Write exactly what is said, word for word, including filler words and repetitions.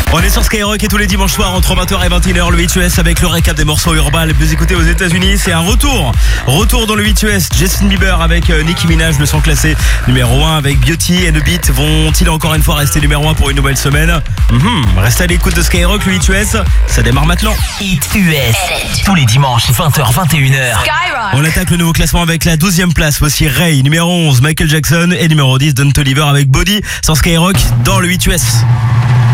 On est sur Skyrock et tous les dimanches soirs entre vingt heures et vingt et une heures le huit U S avec le récap des morceaux urbains les plus écoutés aux États-Unis. C'est un retour. Retour dans le huit U S. Justin Bieber avec Nicki Minaj, le son classé numéro un avec Beauty and the Beat. Vont-ils encore une fois rester numéro un pour une nouvelle semaine? mm-hmm. Restez à l'écoute de Skyrock, le huit U S. Ça démarre maintenant. Hit U S. Tous les dimanches, vingt heures, vingt et une heures. Skyrock. On attaque le nouveau classement avec la douzième place. Voici Ray, numéro onze, Michael Jackson et numéro dix, Don Toliver avec Body sur Skyrock dans le huit U S.